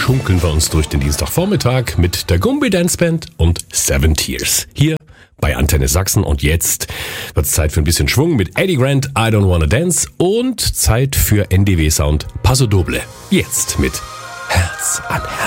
schunkeln wir uns durch den Dienstagvormittag mit der Gumbi Dance Band und Seven Tears. Hier bei Antenne Sachsen und jetzt wird's Zeit für ein bisschen Schwung mit Eddie Grant, I Don't Wanna Dance und Zeit für NDW Sound Paso Doble. Jetzt mit Herz an Herz.